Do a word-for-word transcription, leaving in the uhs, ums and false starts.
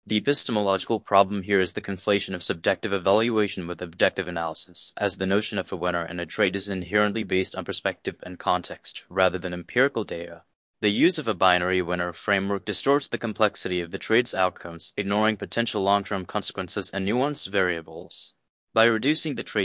The epistemological problem here is the conflation of subjective evaluation with objective analysis, as the notion of a winner in a trade is inherently based on perspective and context, rather than empirical data. The use of a binary winner framework distorts the complexity of the trade's outcomes, ignoring potential long-term consequences and nuanced variables. By reducing the trade